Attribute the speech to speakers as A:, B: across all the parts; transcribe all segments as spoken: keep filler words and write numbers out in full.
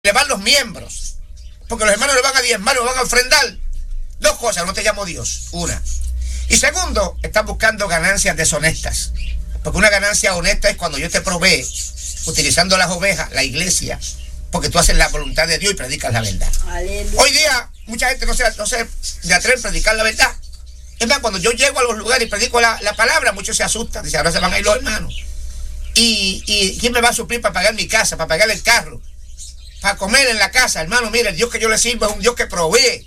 A: le van los miembros, porque los hermanos le van a diezmar, le van a ofrendar. Dos cosas, no te llamo Dios, una. Y segundo, estás buscando ganancias deshonestas, porque una ganancia honesta es cuando yo te provee, utilizando las ovejas, la iglesia, porque tú haces la voluntad de Dios y predicas la verdad. Aleluya. Hoy día, mucha gente no se, no se atreve a predicar la verdad. Es más, cuando yo llego a los lugares y predico la, la palabra, muchos se asustan, dicen, ahora se van a ir los hermanos. Y, y ¿quién me va a suplir para pagar mi casa, para pagar el carro? Para comer en la casa, hermano, mire, el Dios que yo le sirvo es un Dios que provee.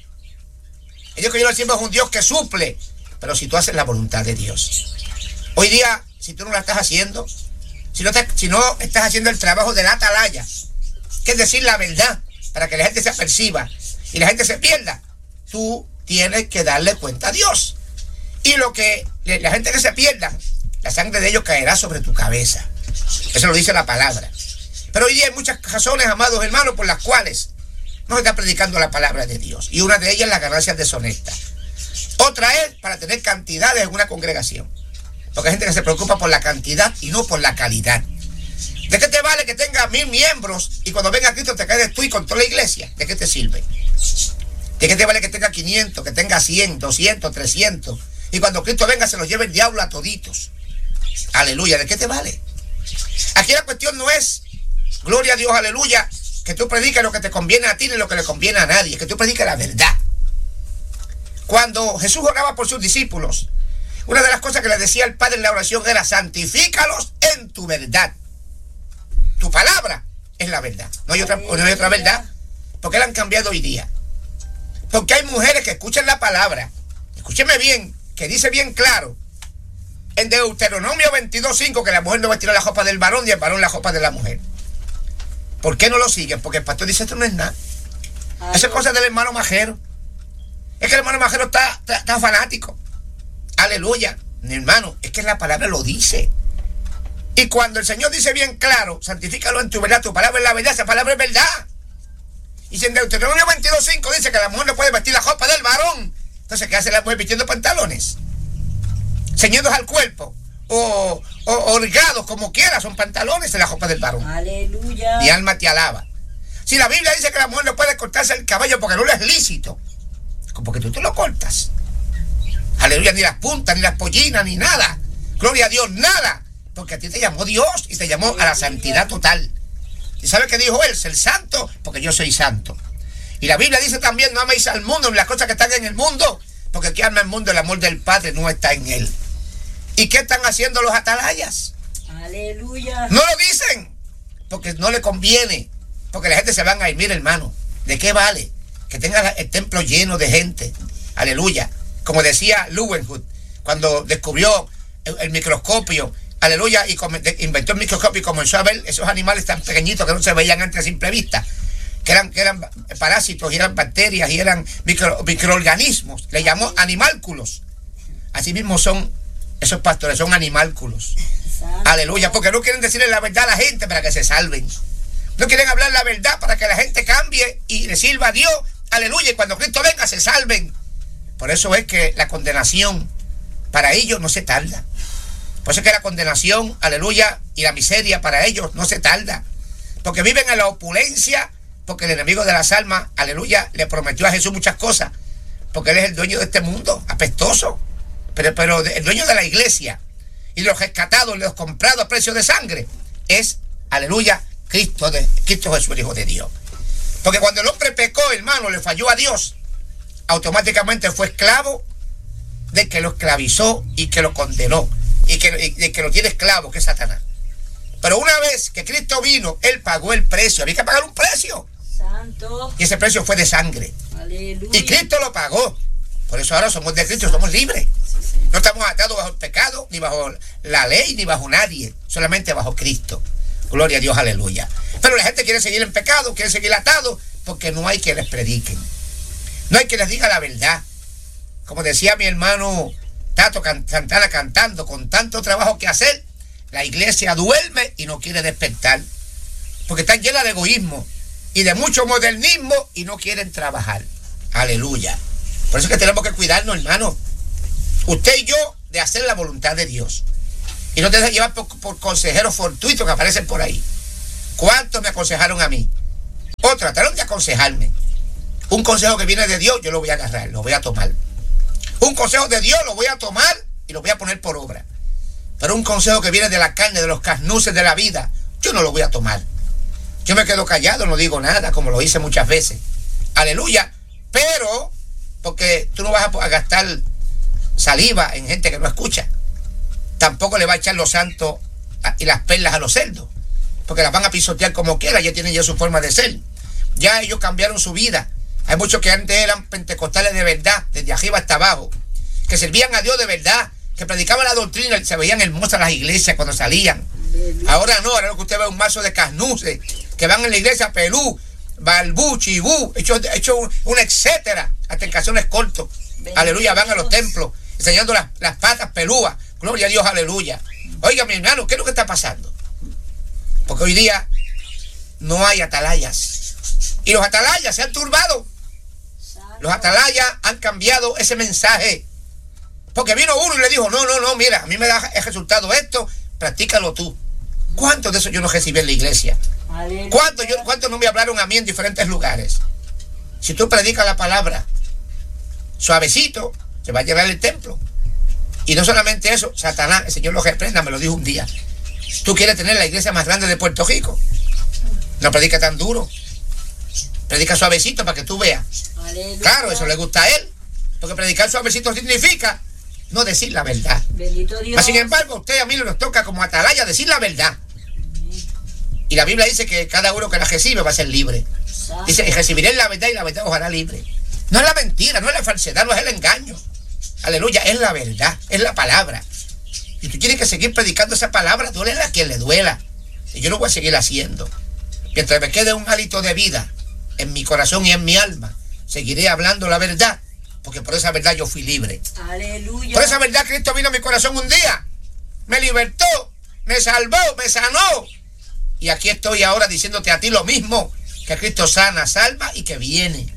A: El Dios que yo le sirvo es un Dios que suple. Pero si tú haces la voluntad de Dios. Hoy día, si tú no la estás haciendo, si no, te, si no estás haciendo el trabajo de la atalaya, que es decir la verdad, para que la gente se aperciba y la gente se pierda, tú tienes que darle cuenta a Dios. Y lo que la gente que se pierda, la sangre de ellos caerá sobre tu cabeza. Eso lo dice la palabra. Pero hoy día hay muchas razones, amados hermanos, por las cuales no se está predicando la palabra de Dios. Y una de ellas es la ganancia deshonesta. Otra es para tener cantidades en una congregación. Porque hay gente que se preocupa por la cantidad y no por la calidad. ¿De qué te vale que tenga mil miembros y cuando venga Cristo te quedes tú y con toda la iglesia? ¿De qué te sirve? ¿De qué te vale que tenga quinientos, que tenga cien, doscientos, trescientos? Y cuando Cristo venga se los lleve el diablo a toditos. Aleluya, ¿de qué te vale? Aquí la cuestión no es, gloria a Dios, aleluya, que tú prediques lo que te conviene a ti ni lo que le conviene a nadie, que tú prediques la verdad. Cuando Jesús oraba por sus discípulos, una de las cosas que le decía el Padre en la oración era: santifícalos en tu verdad. Tu palabra es la verdad. No hay otra, no hay otra verdad. Porque la han cambiado hoy día. Porque hay mujeres que escuchan la palabra, escúcheme bien, que dice bien claro, en Deuteronomio veintidós cinco, que la mujer no vestirá la ropa del varón y el varón la ropa de la mujer. ¿Por qué no lo siguen? Porque el pastor dice: esto no es nada. Esa es cosa del hermano majero. Es que el hermano majero está, está, está fanático. Aleluya. Mi hermano, es que la palabra lo dice. Y cuando el Señor dice bien claro, santifícalo en tu verdad, tu palabra es la verdad, esa palabra es verdad. Y si en Deuteronomio veintidós cinco dice que la mujer no puede vestir la ropa del varón, entonces ¿qué hace la mujer vistiendo pantalones? Ceñidos al cuerpo o, o holgados como quiera, son pantalones en la ropa del varón.
B: Aleluya.
A: Mi alma te alaba. Si la Biblia dice que la mujer no puede cortarse el cabello porque no le es lícito, porque tú te lo cortas. Aleluya, ni las puntas, ni las pollinas, ni nada. Gloria a Dios, nada. Porque a ti te llamó Dios y te llamó a la santidad total. ¿Y sabes qué dijo él? Ser santo, porque yo soy santo. Y la Biblia dice también: no améis al mundo ni las cosas que están en el mundo, porque el que ama el mundo, el amor del Padre no está en él. ¿Y qué están haciendo los atalayas?
B: Aleluya.
A: No lo dicen, porque no le conviene, porque la gente se van a ir. Mira, hermano, ¿de qué vale que tenga el templo lleno de gente? Aleluya. Como decía Leeuwenhoek, cuando descubrió el, el microscopio, aleluya, y come, de, inventó el microscopio y comenzó a ver esos animales tan pequeñitos que no se veían antes a simple vista, que eran, que eran parásitos, y eran bacterias, y eran micro, microorganismos. Le llamó animálculos. Así mismo son esos pastores, son animálculos. Santo. Aleluya, porque no quieren decirle la verdad a la gente para que se salven. No quieren hablar la verdad para que la gente cambie y le sirva a Dios. Aleluya, y cuando Cristo venga se salven. Por eso es que la condenación para ellos no se tarda. Por eso es que la condenación, aleluya, y la miseria para ellos no se tarda. Porque viven en la opulencia, porque el enemigo de las almas, aleluya, le prometió a Jesús muchas cosas. Porque Él es el dueño de este mundo, apestoso. Pero, pero el dueño de la iglesia y los rescatados, los comprados a precio de sangre, es, aleluya, Cristo, de, Cristo Jesús, el Hijo de Dios. Porque cuando el hombre pecó, hermano, le falló a Dios, automáticamente fue esclavo de que lo esclavizó y que lo condenó y que, y que lo tiene esclavo, que es Satanás. Pero una vez que Cristo vino, Él pagó el precio. Había que pagar un precio.
B: Santo.
A: Y ese precio fue de sangre.
B: Aleluya.
A: Y Cristo lo pagó. Por eso ahora somos de Cristo, somos libres. Sí, sí. No estamos atados bajo el pecado, ni bajo la ley, ni bajo nadie. Solamente bajo Cristo. Gloria a Dios, aleluya. Pero la gente quiere seguir en pecado, quiere seguir atado, porque no hay que les prediquen. No hay que les diga la verdad. Como decía mi hermano Tato Santana cantando, con tanto trabajo que hacer, la iglesia duerme y no quiere despertar. Porque están llenas de egoísmo y de mucho modernismo y no quieren trabajar. Aleluya. Por eso es que tenemos que cuidarnos, hermano. Usted y yo, de hacer la voluntad de Dios. Y no te dejes llevar por, por consejeros fortuitos que aparecen por ahí. ¿Cuántos me aconsejaron a mí? O trataron de aconsejarme. Un consejo que viene de Dios, yo lo voy a agarrar, lo voy a tomar. Un consejo de Dios lo voy a tomar y lo voy a poner por obra. Pero un consejo que viene de la carne, de los carnuces de la vida, yo no lo voy a tomar. Yo me quedo callado, no digo nada, como lo hice muchas veces. Aleluya. Pero, porque tú no vas a gastar saliva en gente que no escucha. Tampoco le va a echar los santos y las perlas a los cerdos, porque las van a pisotear como quiera. Ya tienen ya su forma de ser. Ya ellos cambiaron su vida. Hay muchos que antes eran pentecostales de verdad, desde arriba hasta abajo, que servían a Dios de verdad, que predicaban la doctrina, se veían hermosas las iglesias cuando salían. Ahora no, ahora lo que usted ve es un mazo de carnuces que van en la iglesia pelú, balbú, chibú, hecho, hecho un, un etcétera, hasta en calzones cortos. Bendito. Aleluya, van a los templos enseñando las, las patas pelúas. Gloria a Dios, aleluya. Oiga, mi hermano, ¿qué es lo que está pasando? Porque hoy día no hay atalayas. Y los atalayas se han turbado. Los atalayas han cambiado ese mensaje. Porque vino uno y le dijo, no, no, no, mira, a mí me da el resultado esto, practícalo tú. ¿Cuántos de esos yo no recibí en la iglesia? ¿Cuántos, yo, ¿Cuántos no me hablaron a mí en diferentes lugares? Si tú predicas la palabra suavecito, se va a llenar el templo. Y no solamente eso, Satanás, el Señor lo reprenda, me lo dijo un día. ¿Tú quieres tener la iglesia más grande de Puerto Rico? No predica tan duro. Predica suavecito para que tú veas. Aleluya. Claro, eso le gusta a él. Porque predicar suavecito significa no decir la verdad.
B: Bendito Dios.
A: Mas, sin embargo, a usted y a mí nos toca como atalaya decir la verdad. Y la Biblia dice que cada uno que la recibe va a ser libre. Santo. Dice, y recibiré la verdad y la verdad os hará libre. No es la mentira, no es la falsedad, no es el engaño. Aleluya, es la verdad, es la palabra. Y tú tienes que seguir predicando esa palabra, duele a quien le duela. Y yo lo voy a seguir haciendo. Mientras me quede un hálito de vida en mi corazón y en mi alma, seguiré hablando la verdad, porque por esa verdad yo fui libre.
B: Aleluya.
A: Por esa verdad Cristo vino a mi corazón un día, me libertó, me salvó, me sanó. Y aquí estoy ahora diciéndote a ti lo mismo, que Cristo sana, salva y que viene.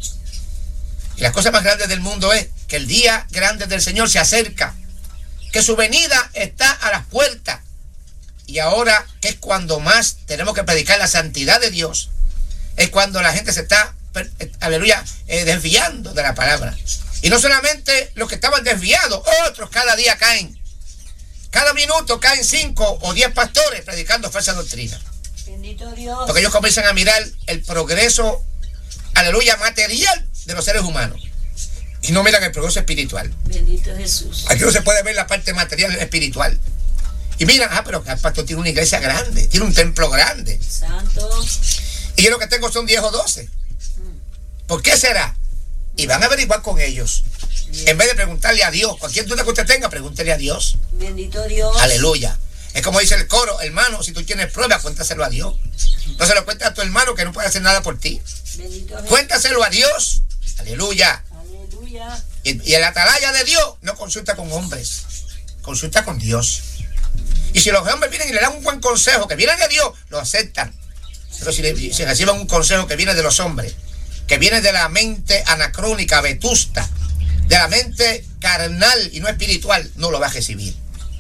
A: Y la cosa más grande del mundo es que el día grande del Señor se acerca, que su venida está a las puertas. Y ahora, que es cuando más tenemos que predicar la santidad de Dios, es cuando la gente se está, aleluya, eh, desviando de la palabra. Y no solamente los que estaban desviados, otros cada día caen. Cada minuto caen cinco o diez pastores predicando falsa doctrina.
B: Bendito Dios.
A: Porque ellos comienzan a mirar el progreso, aleluya, material de los seres humanos. Y no miran el progreso espiritual. Bendito Jesús. Aquí no se puede ver la parte material y espiritual. Y miran, ah, pero el pastor tiene una iglesia grande, tiene un templo grande.
B: Santo.
A: Y yo lo que tengo son diez o doce. ¿Por qué será? Y van a averiguar con ellos. Bien. En vez de preguntarle a Dios, cualquier duda que usted tenga, pregúntele a Dios.
B: Bendito Dios.
A: Aleluya. Es como dice el coro, hermano, si tú tienes pruebas, cuéntaselo a Dios. No se lo cuentas a tu hermano que no puede hacer nada por ti. Bendito Cuéntaselo a Dios. Aleluya.
B: Aleluya.
A: Y, y el atalaya de Dios no consulta con hombres, consulta con Dios. Y si los hombres vienen y le dan un buen consejo que viene de Dios, lo aceptan. Pero si, le, si reciben un consejo que viene de los hombres, que viene de la mente anacrónica, vetusta, de la mente carnal y no espiritual, no lo va a recibir.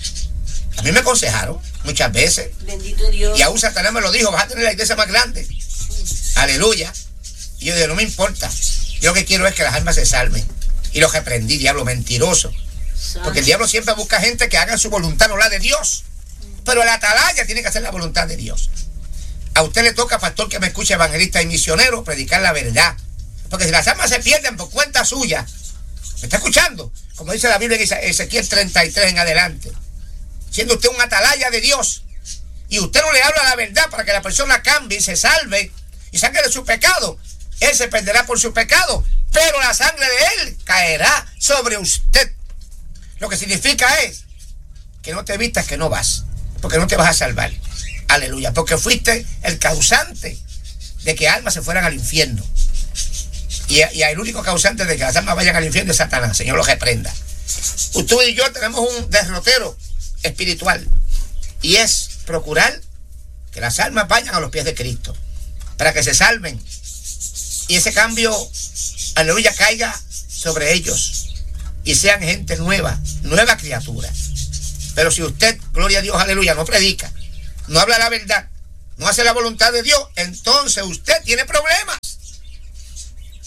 A: A mí me aconsejaron muchas veces.
B: Bendito Dios.
A: Y aún Satanás me lo dijo, vas a tener la iglesia más grande. Aleluya. Y yo dije, no me importa. Yo lo que quiero es que las almas se salven. Y lo reprendí, diablo mentiroso. Porque el diablo siempre busca gente que haga su voluntad, no la de Dios. Pero el atalaya tiene que hacer la voluntad de Dios. A usted le toca, pastor que me escucha, evangelista y misionero, predicar la verdad. Porque si las almas se pierden por cuenta suya, ¿me está escuchando? Como dice la Biblia en Ezequiel treinta y tres en adelante. Siendo usted un atalaya de Dios y usted no le habla la verdad para que la persona cambie y se salve y salga de su pecado, él se perderá por su pecado, pero la sangre de él caerá sobre usted. Lo que significa es que no te vistas, que no vas, porque no te vas a salvar. Aleluya, porque fuiste el causante de que almas se fueran al infierno. Y, y el único causante de que las almas vayan al infierno es Satanás. Señor lo reprenda. Usted y yo tenemos un derrotero espiritual, y es procurar que las almas vayan a los pies de Cristo para que se salven y ese cambio, aleluya, caiga sobre ellos y sean gente nueva, nueva criatura. Pero si usted, gloria a Dios, aleluya, no predica, no habla la verdad, no hace la voluntad de Dios, entonces usted tiene problemas.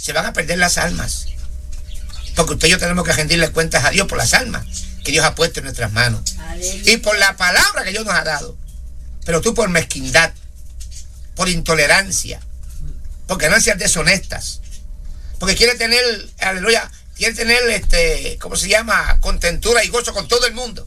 A: se van a perder las almas. Porque usted y yo tenemos que rendirle cuentas a Dios por las almas que Dios ha puesto en nuestras manos. Aleluya. Y por la palabra que Dios nos ha dado. Pero tú por mezquindad, por intolerancia, por ganancias deshonestas, porque quiere tener, aleluya, quiere tener, este, ¿cómo se llama? Contentura y gozo con todo el mundo.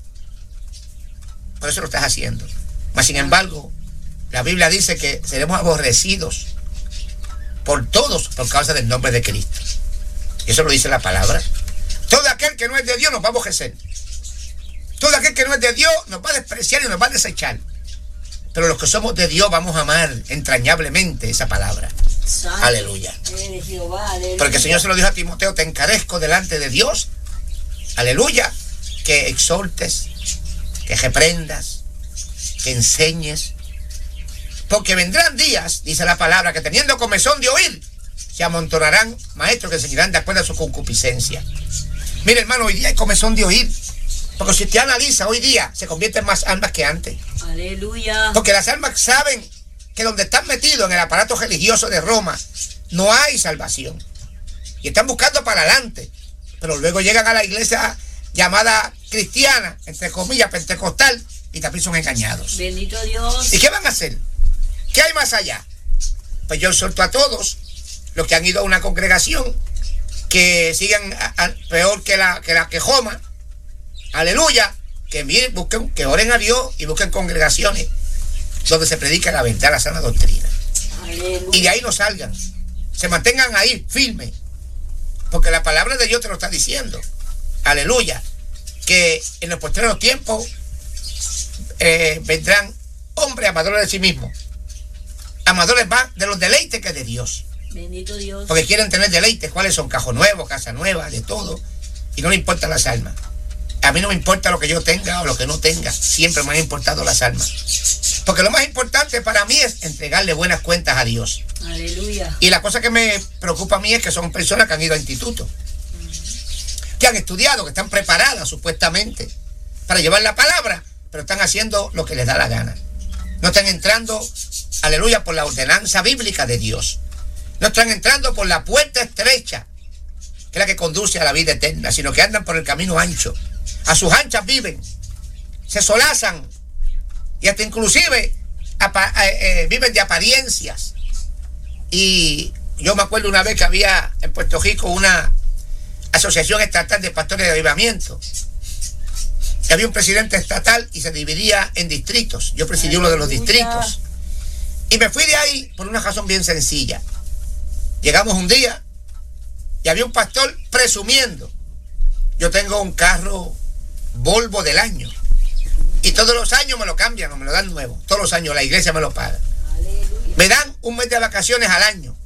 A: Por eso lo estás haciendo. Mas sin embargo, la Biblia dice que seremos aborrecidos por todos por causa del nombre de Cristo. Eso lo dice la palabra. Todo aquel que no es de Dios nos va a aborrecer. Todo aquel que no es de Dios nos va a despreciar y nos va a desechar. Pero los que somos de Dios vamos a amar entrañablemente esa palabra. Santo. Aleluya. Jehová, aleluya. Porque el Señor se lo dijo a Timoteo: te encarezco delante de Dios, aleluya, que exhortes, que reprendas, que enseñes. Porque vendrán días, dice la palabra, que teniendo comezón de oír, se amontonarán maestros que enseñarán de acuerdo a su concupiscencia. Mire, hermano, hoy día hay comezón de oír. Porque si usted analiza, hoy día se convierten más almas que antes.
B: Aleluya.
A: Porque las almas saben que donde están metidos en el aparato religioso de Roma no hay salvación. Y están buscando para adelante. Pero luego llegan a la iglesia llamada cristiana, entre comillas, pentecostal, y también son engañados.
B: Bendito Dios.
A: ¿Y qué van a hacer? ¿Qué hay más allá? Pues yo exhorto a todos los que han ido a una congregación que sigan a, a, peor que la que la quejoma. Aleluya, que miren, busquen, que oren a Dios y busquen congregaciones donde se predica la verdad, la sana doctrina. Aleluya. Y de ahí no salgan, se mantengan ahí firmes, porque la palabra de Dios te lo está diciendo. Aleluya, que en los postreros tiempos eh, vendrán hombres amadores de sí mismos, amadores más de los deleites que de Dios.
B: Bendito Dios. Porque
A: quieren tener deleites. ¿Cuáles son? Cajo nuevo, casa nueva, de todo, y no le importan las almas. A mí no me importa lo que yo tenga o lo que no tenga. Siempre me han importado las almas. Porque lo más importante para mí es entregarle buenas cuentas a Dios.
B: Aleluya.
A: Y la cosa que me preocupa a mí es que son personas que han ido a institutos, uh-huh, que han estudiado, que están preparadas supuestamente para llevar la palabra, pero están haciendo lo que les da la gana. No están entrando, aleluya, por la ordenanza bíblica de Dios. No están entrando por la puerta estrecha, que es la que conduce a la vida eterna, sino que andan por el camino ancho. A sus anchas viven, se solazan y hasta inclusive apa, eh, eh, viven de apariencias. Y yo me acuerdo una vez que había en Puerto Rico una asociación estatal de pastores de avivamiento. Había un presidente estatal y se dividía en distritos. Yo presidí uno de los distritos. Y me fui de ahí por una razón bien sencilla. Llegamos un día y había un pastor presumiendo: yo tengo un carro Volvo del año y todos los años me lo cambian o me lo dan nuevo. Todos los años la iglesia me lo paga. Aleluya. Me dan un mes de vacaciones al año,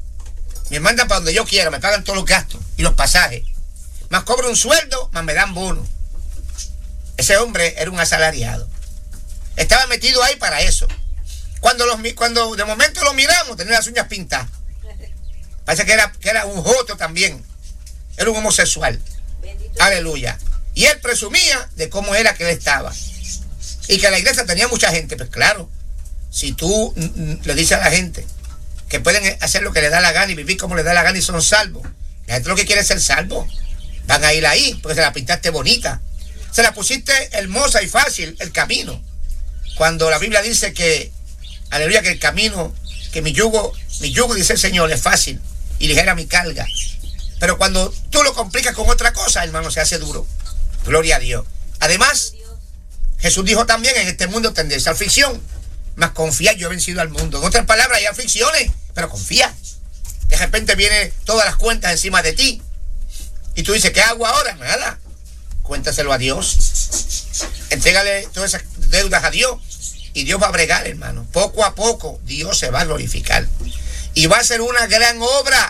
A: me mandan para donde yo quiera, me pagan todos los gastos y los pasajes, más cobro un sueldo, más me dan bono. Ese hombre era un asalariado, estaba metido ahí para eso. Cuando, los, cuando de momento lo miramos, tenía las uñas pintadas, parece que era, que era un joto también, era un homosexual. Bendito. Aleluya. Y él presumía de cómo era que él estaba. Y que la iglesia tenía mucha gente. Pues claro, si tú le dices a la gente que pueden hacer lo que les da la gana y vivir como les da la gana y son salvos, la gente lo que quiere es ser salvo. Van a ir ahí porque se la pintaste bonita. Se la pusiste hermosa y fácil, el camino. Cuando la Biblia dice que, aleluya, que el camino, que mi yugo, mi yugo, dice el Señor, es fácil y ligera mi carga. Pero cuando tú lo complicas con otra cosa, hermano, se hace duro. Gloria a Dios. Además, Jesús dijo también: en este mundo tendréis aflicción, mas confía, yo he vencido al mundo. En otras palabras, hay aflicciones, pero confía. De repente vienen todas las cuentas encima de ti y tú dices: ¿qué hago ahora? Nada. Cuéntaselo a Dios. Entrégale todas esas deudas a Dios y Dios va a bregar, hermano. Poco a poco Dios se va a glorificar y va a ser una gran obra,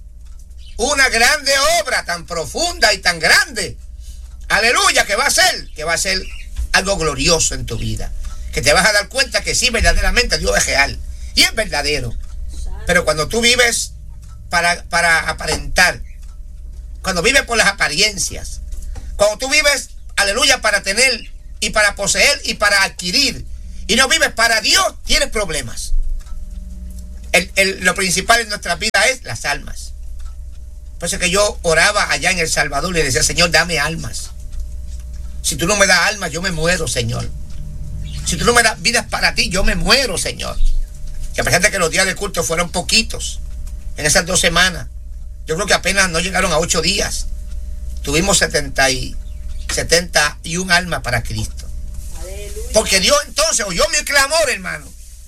A: una grande obra, tan profunda y tan grande. Aleluya, que va a ser, que va a ser algo glorioso en tu vida. Que te vas a dar cuenta que sí, verdaderamente Dios es real y es verdadero. Pero cuando tú vives para, para aparentar, cuando vives por las apariencias, cuando tú vives, aleluya, para tener y para poseer y para adquirir, y no vives para Dios, tienes problemas. El, el, lo principal en nuestra vida es las almas. Por eso es que yo oraba allá en El Salvador y le decía, Señor, dame almas. Si tú no me das almas, yo me muero, Señor. Si tú no me das vidas para ti, yo me muero, Señor. Y a pesar de que los días de culto fueron poquitos, en esas dos semanas, yo creo que apenas no llegaron a ocho días, tuvimos setenta y, setenta y un almas para Cristo. Aleluya. Porque Dios entonces oyó mi clamor, hermano,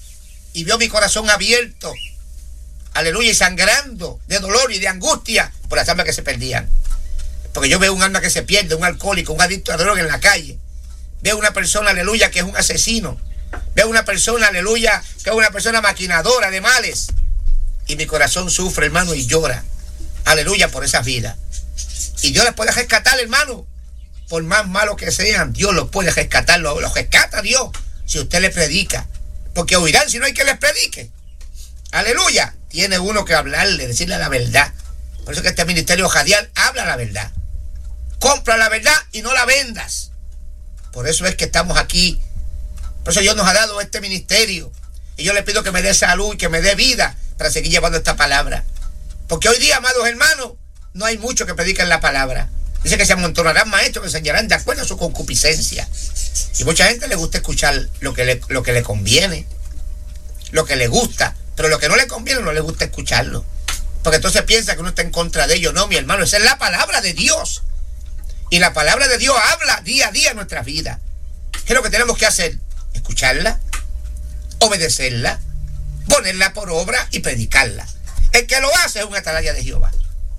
A: y vio mi corazón abierto, aleluya, y sangrando de dolor y de angustia por las almas que se perdían. Porque yo veo un alma que se pierde, un alcohólico, un adicto a droga en la calle. Veo una persona, aleluya, que es un asesino. Veo una persona, aleluya, que es una persona maquinadora de males. Y mi corazón sufre, hermano, y llora, aleluya, por esas vidas. Y Dios les puede rescatar, hermano. Por más malos que sean, Dios los puede rescatar. Los, los rescata Dios si usted le predica. Porque oirán si no hay que les predique. Aleluya. Tiene uno que hablarle, decirle la verdad. Por eso que este ministerio radial habla la verdad. Compra la verdad y no la vendas. Por eso es que estamos aquí. Por eso Dios nos ha dado este ministerio. Y yo le pido que me dé salud y que me dé vida para seguir llevando esta palabra. Porque hoy día, amados hermanos, no hay mucho que predican la palabra. Dice que se amontonarán maestros que enseñarán de acuerdo a su concupiscencia. Y mucha gente le gusta escuchar lo que le, lo que le conviene, lo que le gusta. Pero lo que no le conviene no le gusta escucharlo. Porque entonces piensa que uno está en contra de ellos. No, mi hermano, esa es la palabra de Dios. Y la palabra de Dios habla día a día en nuestras vidas. ¿Qué es lo que tenemos que hacer? Escucharla, obedecerla, ponerla por obra y predicarla. El que lo hace es un atalaya de Jehová.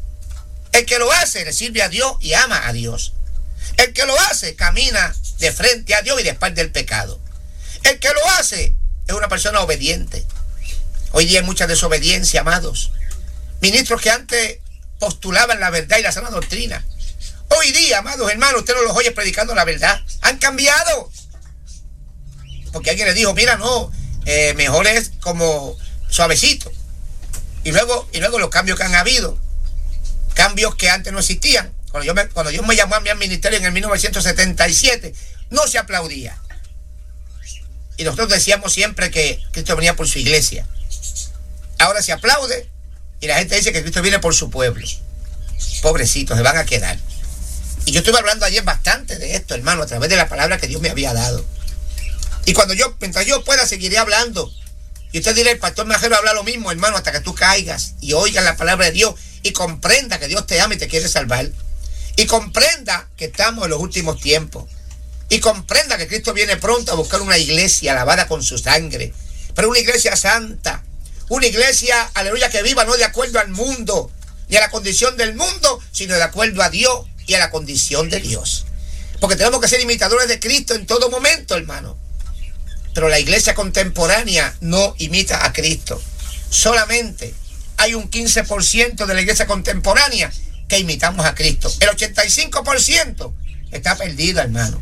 A: El que lo hace le sirve a Dios y ama a Dios. El que lo hace camina de frente a Dios y de espalda del pecado. El que lo hace es una persona obediente. Hoy día hay mucha desobediencia, amados. Ministros que antes postulaban la verdad y la sana doctrina. Hoy día, amados hermanos, usted no los oye predicando la verdad. Han cambiado. Porque alguien les dijo, mira, no, eh, mejor es como suavecito. Y luego, y luego los cambios que han habido. Cambios que antes no existían. Cuando, yo me, cuando Dios me llamó a mí al ministerio en el mil novecientos setenta y siete, no se aplaudía. Y nosotros decíamos siempre que Cristo venía por su iglesia. Ahora se aplaude y la gente dice que Cristo viene por su pueblo. Pobrecitos, se van a quedar. Y yo estuve hablando ayer bastante de esto, hermano, a través de la palabra que Dios me había dado. Y cuando yo, mientras yo pueda, seguiré hablando. Y usted dirá, el pastor Majero habla lo mismo, hermano, hasta que tú caigas y oigas la palabra de Dios y comprenda que Dios te ama y te quiere salvar. Y comprenda que estamos en los últimos tiempos. Y comprenda que Cristo viene pronto a buscar una iglesia lavada con su sangre. Pero una iglesia santa. Una iglesia, aleluya, que viva no de acuerdo al mundo, ni a la condición del mundo, sino de acuerdo a Dios y a la condición de Dios. Porque tenemos que ser imitadores de Cristo en todo momento, hermano. Pero la iglesia contemporánea no imita a Cristo. Solamente hay un quince por ciento de la iglesia contemporánea que imitamos a Cristo. El ochenta y cinco por ciento está perdido, hermano.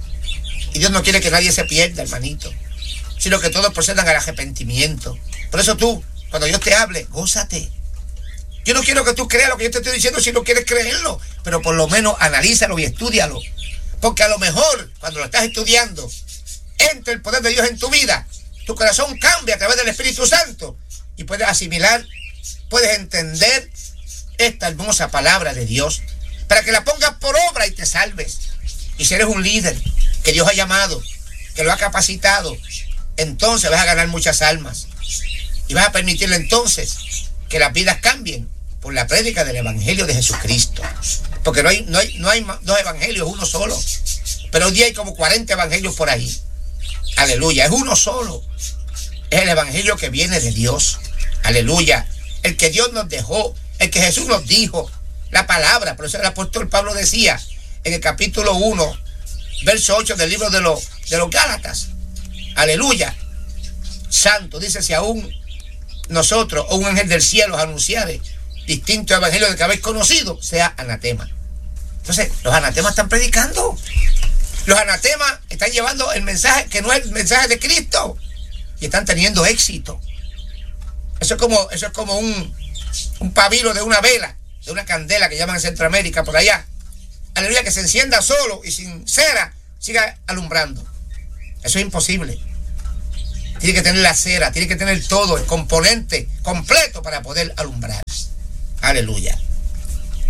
A: Y Dios no quiere que nadie se pierda, hermanito, sino que todos procedan al arrepentimiento. Por eso tú, cuando Dios te hable, gózate. Yo no quiero que tú creas lo que yo te estoy diciendo si no quieres creerlo, pero por lo menos analízalo y estúdialo. Porque a lo mejor, cuando lo estás estudiando, entra el poder de Dios en tu vida, tu corazón cambia a través del Espíritu Santo y puedes asimilar, puedes entender esta hermosa palabra de Dios para que la pongas por obra y te salves. Y si eres un líder que Dios ha llamado, que lo ha capacitado, entonces vas a ganar muchas almas y vas a permitirle entonces que las vidas cambien por la prédica del Evangelio de Jesucristo. Porque no hay, no hay, no hay dos evangelios, uno solo. Pero hoy día hay como cuarenta evangelios por ahí. Aleluya, es uno solo. Es el evangelio que viene de Dios. Aleluya. El que Dios nos dejó, el que Jesús nos dijo, la palabra. Por eso el apóstol Pablo decía en el capítulo uno, verso ocho del libro de los, de los Gálatas. Aleluya. Santo, dice, si aún nosotros o un ángel del cielo os anunciare distinto evangelio del que habéis conocido, sea anatema. Entonces, los anatemas están predicando. Los anatemas están llevando el mensaje que no es el mensaje de Cristo y están teniendo éxito. Eso es como, eso es como un, un pabilo de una vela, de una candela que llaman en Centroamérica, por allá. Aleluya, que se encienda solo y sin cera siga alumbrando. Eso es imposible. Tiene que tener la cera, tiene que tener todo, el componente completo para poder alumbrar. Aleluya.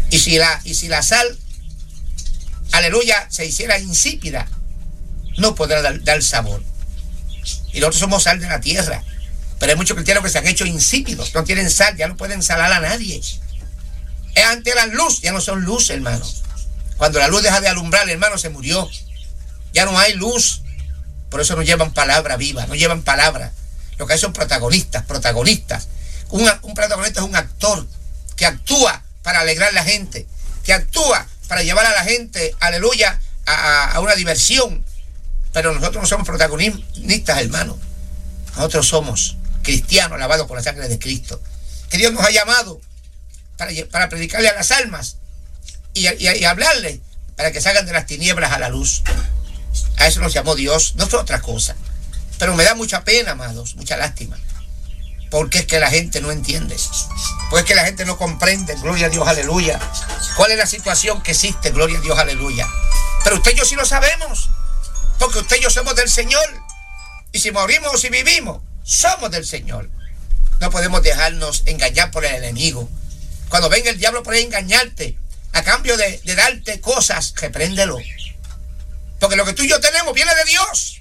A: Y si la, y si la sal, aleluya, se hiciera insípida, no podrá dar, dar sabor. Y nosotros somos sal de la tierra. Pero hay muchos cristianos que se han hecho insípidos, no tienen sal, ya no pueden salar a nadie. Antes eran luz, ya no son luz, hermano. Cuando la luz deja de alumbrar, hermano, se murió. Ya no hay luz. Por eso no llevan palabra viva, no llevan palabra. Lo que hay son protagonistas, protagonistas. Un, un protagonista es un actor que actúa para alegrar a la gente, que actúa para llevar a la gente, aleluya, a, a una diversión. Pero nosotros no somos protagonistas, hermano. Nosotros somos cristianos lavados por la sangre de Cristo. Que Dios nos ha llamado para, para predicarle a las almas y, y, y hablarle para que salgan de las tinieblas a la luz. A eso nos llamó Dios, no fue otra cosa. Pero me da mucha pena, amados, mucha lástima. Porque es que la gente no entiende. Porque es que la gente no comprende, gloria a Dios, aleluya. ¿Cuál es la situación que existe, gloria a Dios, aleluya? Pero usted y yo sí lo sabemos. Porque usted y yo somos del Señor. Y si morimos o si vivimos, somos del Señor. No podemos dejarnos engañar por el enemigo. Cuando venga el diablo por ahí a engañarte, a cambio de, de darte cosas, repréndelo. Porque lo que tú y yo tenemos viene de Dios.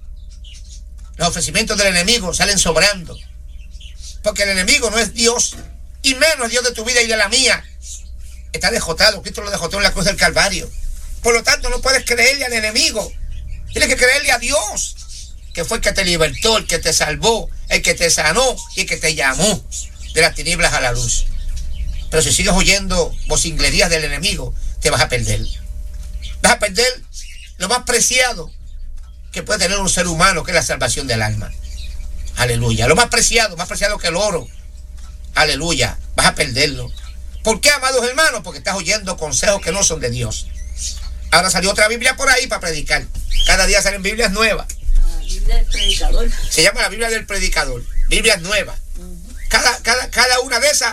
A: Los ofrecimientos del enemigo salen sobrando. Porque el enemigo no es Dios, y menos es Dios de tu vida y de la mía. Está dejotado, Cristo lo dejotó en la cruz del Calvario. Por lo tanto, no puedes creerle al enemigo. Tienes que creerle a Dios, que fue el que te libertó, el que te salvó, el que te sanó y el que te llamó de las tinieblas a la luz. Pero si sigues oyendo vocinglerías del enemigo, te vas a perder. Vas a perder lo más preciado que puede tener un ser humano, que es la salvación del alma. Aleluya. Lo más preciado, más preciado que el oro. Aleluya. Vas a perderlo. ¿Por qué, amados hermanos? Porque estás oyendo consejos que no son de Dios. Ahora salió otra Biblia por ahí para predicar. Cada día salen Biblias nuevas.
B: La Biblia del predicador.
A: Se llama la Biblia del predicador. Biblias nuevas. Uh-huh. Cada, cada, cada una de esas,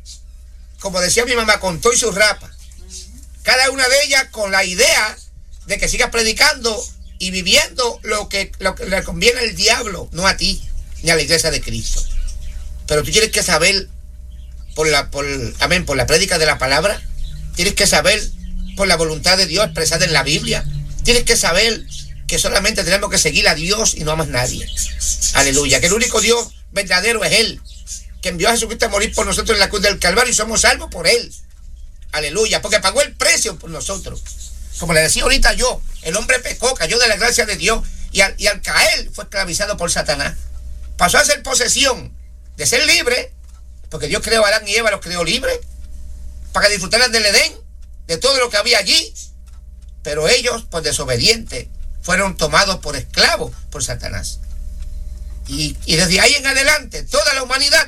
A: como decía mi mamá, con todo y su rapa. Uh-huh. Cada una de ellas con la idea de que sigas predicando y viviendo lo que, lo que le conviene al diablo, no a ti, ni a la iglesia de Cristo. Pero tú tienes que saber, por la, por, amén, por la prédica de la palabra, tienes que saber por la voluntad de Dios expresada en la Biblia, tienes que saber que solamente tenemos que seguir a Dios y no a más nadie. Aleluya, que el único Dios verdadero es Él, que envió a Jesucristo a morir por nosotros en la cruz del Calvario y somos salvos por Él. Aleluya, porque pagó el precio por nosotros. Como le decía ahorita yo, el hombre pecó, cayó de la gracia de Dios y al, y al caer fue esclavizado por Satanás. Pasó a ser posesión de ser libre, porque Dios creó a Adán y Eva, los creó libres, para que disfrutaran del Edén, de todo lo que había allí. Pero ellos, por desobedientes, fueron tomados por esclavos por Satanás. Y, y desde ahí en adelante, toda la humanidad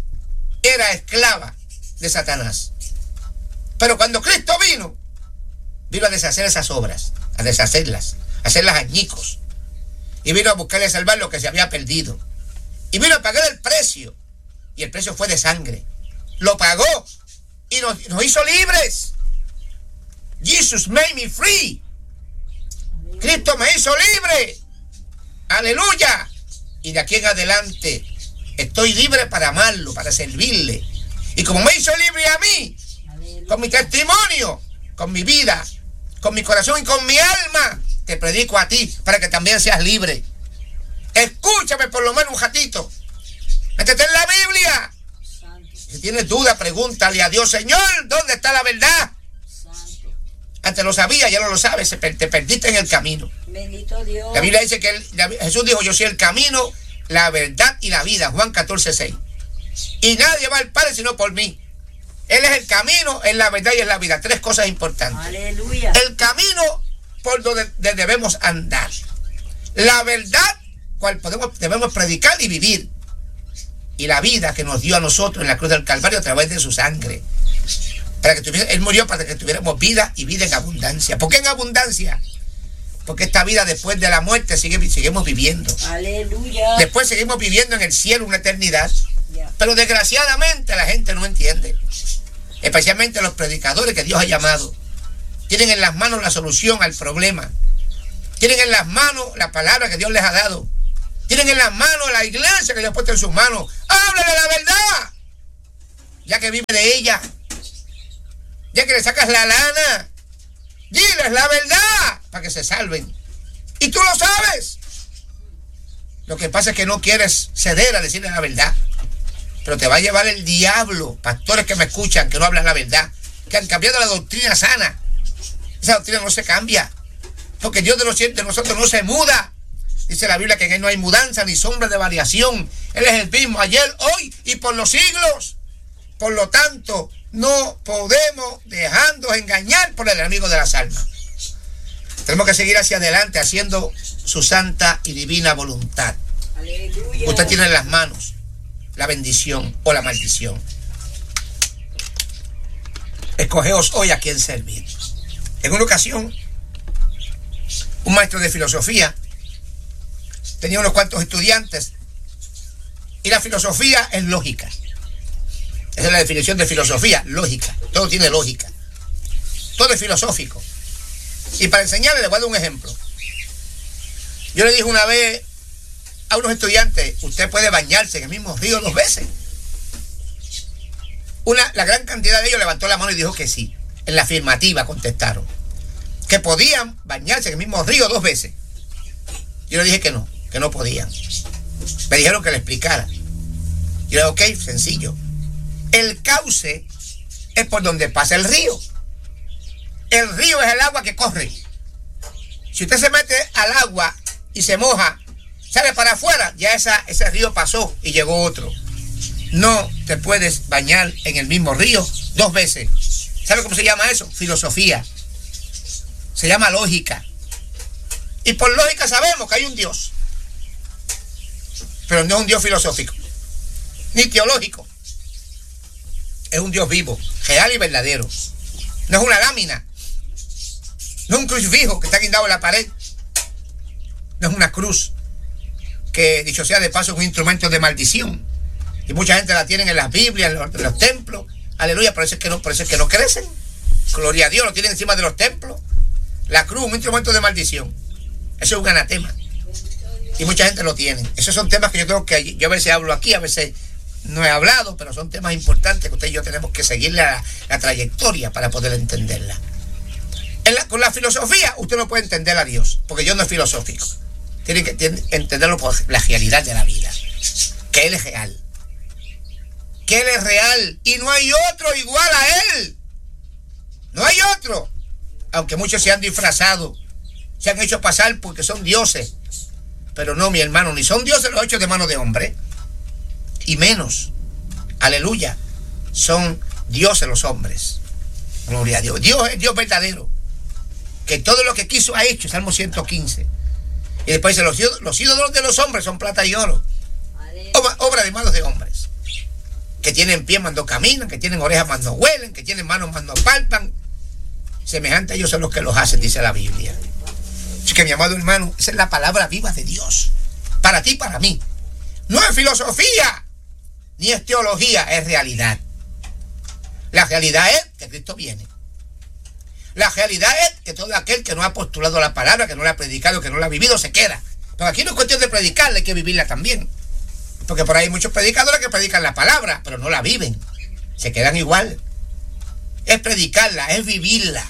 A: era esclava de Satanás. Pero cuando Cristo vino, vino a deshacer esas obras, a deshacerlas, a hacerlas añicos. Y vino a buscarle a salvar lo que se había perdido. Y vino a pagar el precio. Y el precio fue de sangre. Lo pagó y nos, nos hizo libres. Jesus made me free. Cristo me hizo libre. Aleluya. Y de aquí en adelante estoy libre para amarlo, para servirle. Y como me hizo libre a mí, aleluya, con mi testimonio, con mi vida, con mi corazón y con mi alma, te predico a ti para que también seas libre. Escúchame por lo menos un ratito. Métete en la Biblia. Santo. Si tienes duda, pregúntale a Dios, Señor, ¿dónde está la verdad? Santo. Antes lo sabía, ya no lo sabes, te perdiste en el camino.
B: Bendito Dios.
A: La Biblia dice que él, Jesús dijo, yo soy el camino, la verdad y la vida. Juan catorce, seis. Y nadie va al Padre sino por mí. Él es el camino, es la verdad y es la vida. Tres cosas importantes.
B: Aleluya.
A: El camino por donde debemos andar. La verdad, cual podemos, debemos predicar y vivir. Y la vida que nos dio a nosotros en la cruz del Calvario a través de su sangre. Para que tuviera, Él murió para que tuviéramos vida y vida en abundancia. ¿Por qué en abundancia? Porque esta vida después de la muerte sigue, seguimos viviendo.
B: Aleluya.
A: Después seguimos viviendo en el cielo una eternidad. Yeah. Pero desgraciadamente la gente no entiende. Especialmente los predicadores que Dios ha llamado. Tienen en las manos la solución al problema. Tienen en las manos la palabra que Dios les ha dado. Tienen en las manos la iglesia que Dios ha puesto en sus manos. ¡Háblale la verdad! Ya que vive de ella. Ya que le sacas la lana, diles la verdad para que se salven. Y tú lo sabes. Lo que pasa es que no quieres ceder a decirle la verdad. Pero te va a llevar el diablo. Pastores que me escuchan, que no hablan la verdad, que han cambiado la doctrina sana. Esa doctrina no se cambia, porque Dios de los cielos de nosotros no se muda. Dice la Biblia que en Él no hay mudanza ni sombra de variación. Él es el mismo ayer, hoy y por los siglos. Por lo tanto, no podemos dejarnos engañar por el enemigo de las almas. Tenemos que seguir hacia adelante haciendo su santa y divina voluntad. Aleluya. Usted tiene en las manos la bendición o la maldición. Escogeos hoy a quién servir. En una ocasión, un maestro de filosofía tenía unos cuantos estudiantes, y la filosofía es lógica. Esa es la definición de filosofía, lógica. Todo tiene lógica. Todo es filosófico. Y para enseñarle les voy a dar un ejemplo. Yo le dije una vez a unos estudiantes, usted puede bañarse en el mismo río dos veces. Una, la gran cantidad de ellos levantó la mano y dijo que sí. En la afirmativa contestaron que podían bañarse en el mismo río dos veces. Yo le dije que no, que no podían. Me dijeron que le explicara. Yo le dije, ok, sencillo. El cauce es por donde pasa el río. El río es el agua que corre. Si usted se mete al agua y se moja, sale para afuera, ya esa, ese río pasó y llegó otro. No te puedes bañar en el mismo río dos veces. ¿Sabe cómo se llama eso? Filosofía. Se llama lógica. Y por lógica sabemos que hay un Dios. Pero no es un Dios filosófico, ni teológico. Es un Dios vivo, real y verdadero. No es una lámina. No es un crucifijo que está guindado en la pared. No es una cruz que, dicho sea de paso, es un instrumento de maldición. Y mucha gente la tienen en las Biblias, en los, en los templos. Aleluya, por eso es que no, por eso es que no crecen. Gloria a Dios, lo tienen encima de los templos. La cruz, un instrumento de maldición. Eso es un anatema. Y mucha gente lo tiene. Esos son temas que yo tengo que... Yo a veces hablo aquí, a veces no he hablado, pero son temas importantes que usted y yo tenemos que seguir la, la trayectoria para poder entenderla. En la, con la filosofía, usted no puede entender a Dios, porque Dios no es filosófico. Tiene que tiene, entenderlo por la realidad de la vida. Que Él es real. Que Él es real. Y no hay otro igual a Él. No hay otro. Aunque muchos se han disfrazado, se han hecho pasar porque son dioses. Pero no, mi hermano, ni son dioses los hechos de mano de hombre. Y menos, aleluya, son dioses los hombres. Gloria a Dios. Dios es Dios verdadero, que todo lo que quiso ha hecho. Salmo ciento quince. Y después dice, los, los ídolos de los hombres son plata y oro. Obra, obra de manos de hombres. Que tienen pies más no caminan, que tienen orejas más no huelen, que tienen manos más no palpan. Semejante a ellos son los que los hacen, dice la Biblia. Así que, mi amado hermano, esa es la palabra viva de Dios. Para ti y para mí. No es filosofía, ni es teología, es realidad. La realidad es que Cristo viene. La realidad es que todo aquel que no ha postulado la palabra, que no la ha predicado, que no la ha vivido, se queda. Pero aquí no es cuestión de predicarla, hay que vivirla también. Porque por ahí hay muchos predicadores que predican la palabra, pero no la viven. Se quedan igual. Es predicarla, es vivirla.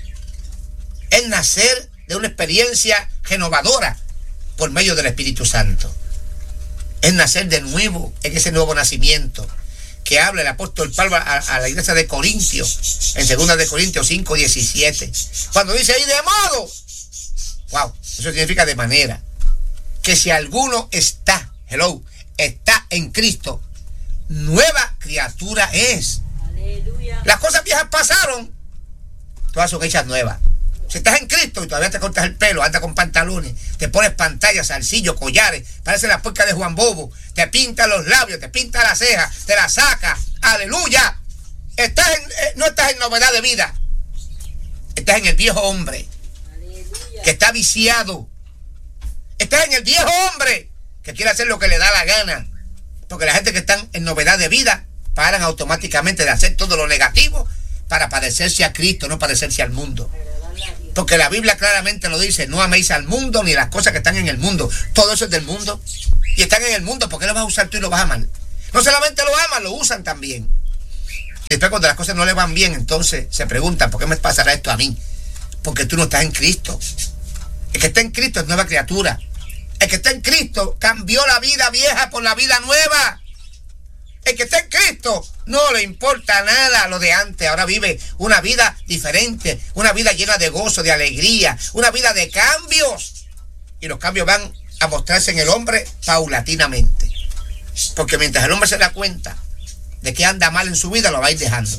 A: Es nacer de una experiencia renovadora por medio del Espíritu Santo. Es nacer de nuevo en ese nuevo nacimiento que habla el apóstol Pablo a, a la iglesia de Corintios, en segunda de Corintios cinco, diecisiete. Cuando dice ahí de modo, wow, eso significa de manera, que si alguno está, hello, está en Cristo, nueva criatura es. Aleluya. Las cosas viejas pasaron, todas son hechas nuevas. Si estás en Cristo y todavía te cortas el pelo, andas con pantalones, te pones pantallas, zarcillos, collares, parece la puerca de Juan Bobo, te pinta los labios, te pinta las cejas, te la saca, aleluya. Estás en, eh, no estás en novedad de vida, estás en el viejo hombre, aleluya, que está viciado. Estás en el viejo hombre que quiere hacer lo que le da la gana, porque la gente que están en novedad de vida paran automáticamente de hacer todo lo negativo para parecerse a Cristo, no parecerse al mundo. Porque la Biblia claramente lo dice, no améis al mundo ni las cosas que están en el mundo. Todo eso es del mundo. Y están en el mundo, ¿por qué lo vas a usar tú y lo vas a amar? No solamente lo aman, lo usan también. después cuando las cosas no le van bien, entonces se preguntan, ¿por qué me pasará esto a mí? Porque tú no estás en Cristo. El que está en Cristo es nueva criatura. El que está en Cristo cambió la vida vieja por la vida nueva. El que está en Cristo no le importa nada lo de antes. Ahora vive una vida diferente, una vida llena de gozo, de alegría, una vida de cambios. Y los cambios van a mostrarse en el hombre paulatinamente. Porque mientras el hombre se da cuenta de que anda mal en su vida, lo va a ir dejando.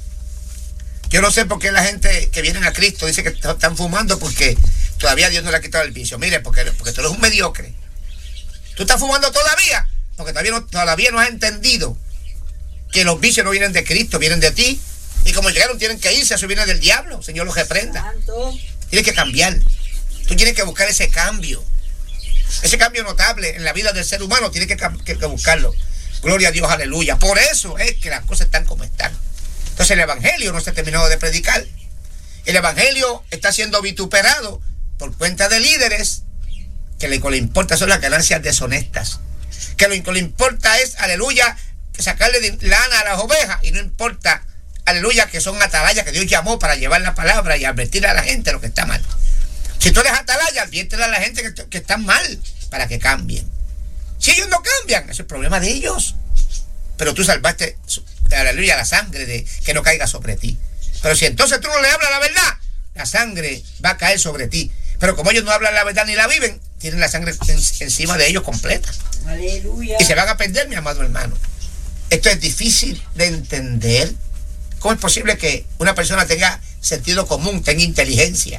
A: Yo no sé por qué la gente que viene a Cristo dice que están fumando, porque todavía Dios no le ha quitado el vicio. Mire, porque, porque tú eres un mediocre. Tú estás fumando todavía, porque todavía no, todavía no has entendido que los vicios no vienen de Cristo, vienen de ti. Y como llegaron, tienen que irse, eso viene del diablo. Señor los reprenda. Tienes que cambiar. Tú tienes que buscar ese cambio. Ese cambio notable en la vida del ser humano, tienes que, que, que buscarlo. Gloria a Dios, aleluya. Por eso es que las cosas están como están. Entonces el evangelio no se ha terminado de predicar. El evangelio está siendo vituperado por cuenta de líderes que lo que le importa son las ganancias deshonestas. Que lo que le importa es, aleluya, sacarle lana a las ovejas, y no importa, aleluya, que son atalayas que Dios llamó para llevar la palabra y advertir a la gente lo que está mal. Si tú eres atalaya, adviértele a la gente que, que están mal para que cambien. Si ellos no cambian, ese es el problema de ellos. Pero tú salvaste, aleluya, la sangre de que no caiga sobre ti. Pero si entonces tú no le hablas la verdad, la sangre va a caer sobre ti. Pero como ellos no hablan la verdad ni la viven, tienen la sangre en, encima de ellos completa.
B: Aleluya.
A: Y se van a perder, mi amado hermano. Esto es difícil de entender. ¿Cómo es posible que una persona tenga sentido común, tenga inteligencia?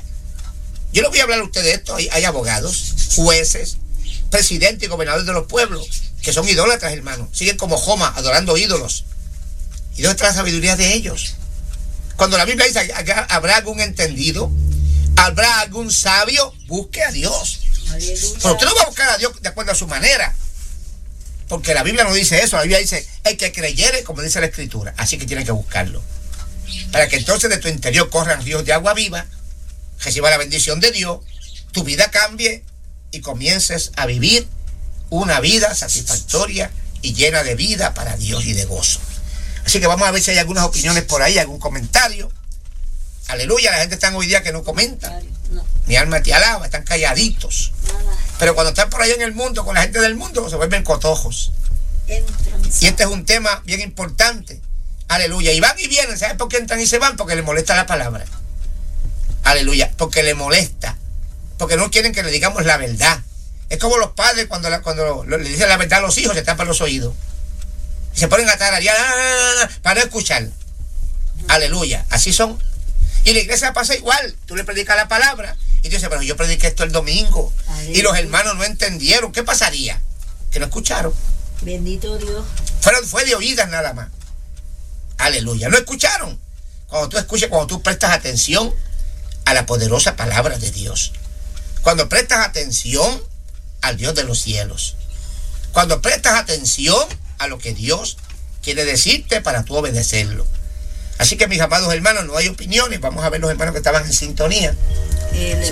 A: Yo no voy a hablar a usted de esto. Hay, hay abogados, jueces, presidentes y gobernadores de los pueblos que son idólatras, hermano. Siguen como Joma, adorando ídolos. ¿Y dónde está la sabiduría de ellos? Cuando la Biblia dice que habrá algún entendido, habrá algún sabio, busque a Dios.
B: Aleluya.
A: Pero usted no va a buscar a Dios de acuerdo a su manera. Porque la Biblia no dice eso. La Biblia dice, el que creyere, como dice la Escritura. Así que tiene que buscarlo. Para que entonces de tu interior corran ríos de agua viva, reciba la bendición de Dios, tu vida cambie y comiences a vivir una vida satisfactoria y llena de vida para Dios y de gozo. Así que vamos a ver si hay algunas opiniones por ahí, algún comentario. Aleluya, la gente está hoy día que no comenta. No. Mi alma te alaba, están calladitos. Nada. Pero cuando están por ahí en el mundo, con la gente del mundo, se vuelven cotojos. Entran. Y este es un tema bien importante. Aleluya. Y van y vienen. ¿Sabes por qué entran y se van? Porque les molesta la palabra. Aleluya. Porque les molesta. Porque no quieren que le digamos la verdad. Es como los padres cuando, la, cuando le dicen la verdad a los hijos, se tapan los oídos. Y se ponen a tararear para no escuchar. Aleluya. Así son. Y la iglesia pasa igual. Tú le predicas la palabra y tú dices, pero yo prediqué esto el domingo. Aleluya. Y los hermanos no entendieron. ¿Qué pasaría? Que no escucharon.
B: Bendito Dios.
A: Fueron, fue de oídas nada más. Aleluya. No escucharon. Cuando tú escuchas, cuando tú prestas atención a la poderosa palabra de Dios. Cuando prestas atención al Dios de los cielos. Cuando prestas atención a lo que Dios quiere decirte para tú obedecerlo. Así que, mis amados hermanos, no hay opiniones. Vamos a ver los hermanos que estaban en sintonía.
B: El